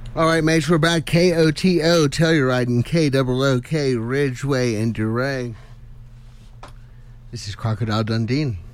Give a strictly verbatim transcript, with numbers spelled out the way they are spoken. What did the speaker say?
All right, mates, we're back. K O T O, Telluride, K O O K, Ridgeway, and Duray. This is Crocodile Dundee.